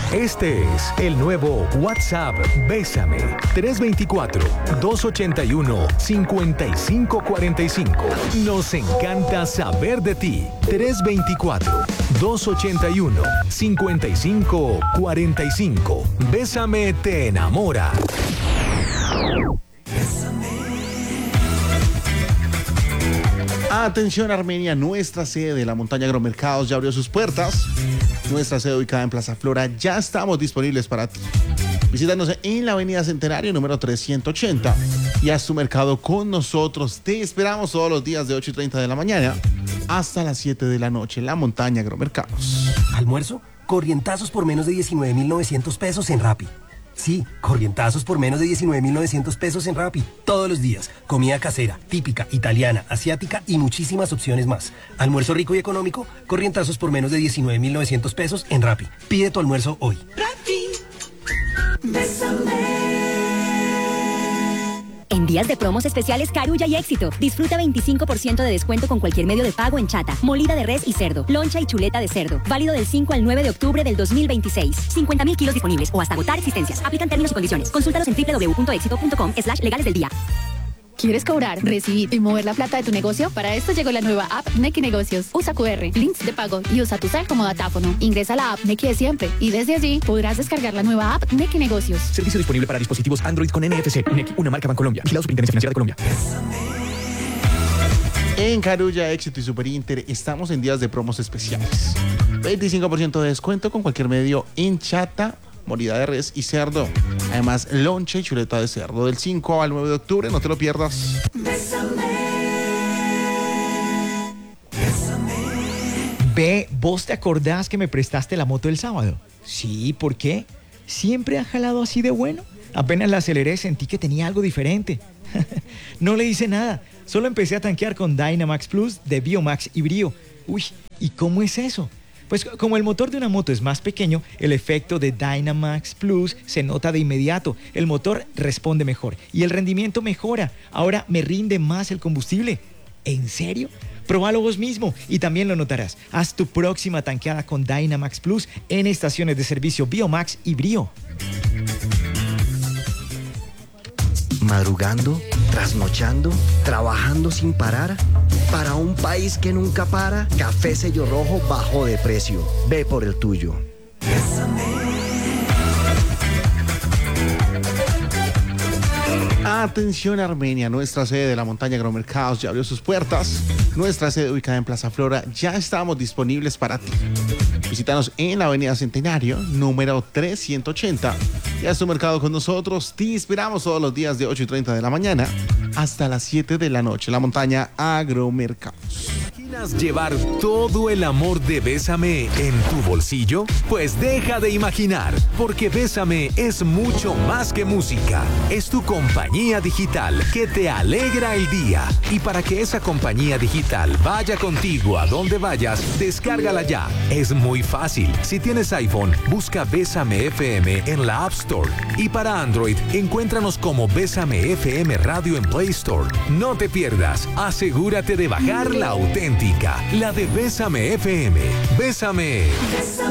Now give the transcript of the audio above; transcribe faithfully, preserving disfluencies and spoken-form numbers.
Este es el nuevo WhatsApp Bésame. tres dos cuatro, dos ocho uno, cinco cinco cuatro cinco. Nos encanta saber de ti. tres dos cuatro, dos ocho uno, cinco cinco cuatro cinco. Bésame te enamora. Atención Armenia, nuestra sede de la Montaña Agromercados ya abrió sus puertas. Nuestra sede ubicada en Plaza Flora, ya estamos disponibles para ti. Visítanos en la avenida Centenario número trescientos ochenta y haz tu mercado con nosotros. Te esperamos todos los días de ocho y treinta de la mañana hasta las siete de la noche en la Montaña Agromercados. ¿Almuerzo? Corrientazos por menos de diecinueve mil novecientos pesos en Rappi. Sí, corrientazos por menos de diecinueve mil novecientos pesos en Rappi. Todos los días. Comida casera, típica, italiana, asiática y muchísimas opciones más. Almuerzo rico y económico, corrientazos por menos de diecinueve mil novecientos pesos en Rappi. Pide tu almuerzo hoy. Rappi. Bésame. En días de promos especiales Carulla y Éxito, disfruta veinticinco por ciento de descuento con cualquier medio de pago en chata, molida de res y cerdo, loncha y chuleta de cerdo. Válido del cinco al nueve de octubre del dos mil veintiséis. cincuenta mil kilos disponibles o hasta agotar existencias. Aplican términos y condiciones. Consúltalos en doble u doble u doble u punto éxito punto com slash legales del día. ¿Quieres cobrar, recibir y mover la plata de tu negocio? Para esto llegó la nueva app Nequi Negocios. Usa cu erre, links de pago y usa tu cel como datáfono. Ingresa a la app Nequi de siempre y desde allí podrás descargar la nueva app Nequi Negocios. Servicio disponible para dispositivos Android con N F C. Nequi, una marca Bancolombia. Vigilado Superintendencia Financiera de Colombia. En Carulla, Éxito y Superinter estamos en días de promos especiales. veinticinco por ciento de descuento con cualquier medio en chata, molida de res y cerdo. Además, lonche y chuleta de cerdo del cinco al nueve de octubre. No te lo pierdas. Ve, ¿vos te acordás que me prestaste la moto el sábado? Sí, ¿por qué? ¿Siempre ha jalado así de bueno? Apenas la aceleré sentí que tenía algo diferente. No le hice nada. Solo empecé a tanquear con Dynamax Plus de Biomax y Brio. Uy, ¿y cómo es eso? Pues como el motor de una moto es más pequeño, el efecto de Dynamax Plus se nota de inmediato. El motor responde mejor y el rendimiento mejora. Ahora me rinde más el combustible. ¿En serio? Probalo vos mismo y también lo notarás. Haz tu próxima tanqueada con Dynamax Plus en estaciones de servicio Biomax y Brio. Madrugando, trasnochando, trabajando sin parar. Para un país que nunca para, Café Sello Rojo bajó de precio. Ve por el tuyo. Atención Armenia, nuestra sede de la Montaña Agromercados ya abrió sus puertas. Nuestra sede ubicada en Plaza Flora, ya estamos disponibles para ti. Visítanos en la avenida Centenario, número trescientos ochenta. Y haz tu mercado con nosotros. Te esperamos todos los días de ocho y treinta de la mañana hasta las siete de la noche. La Montaña Agromercados. ¿Imaginas llevar todo el amor de Bésame en tu bolsillo? Pues deja de imaginar, porque Bésame es mucho más que música. Es tu compañía digital que te alegra el día. Y para que esa compañía digital vaya contigo a donde vayas, descárgala ya. Es muy fácil. Si tienes iPhone, busca Bésame F M en la App Store. Y para Android, encuéntranos como Bésame F M Radio en Play Store. No te pierdas. Asegúrate de bajar la auténtica, la de Bésame F M. Bésame.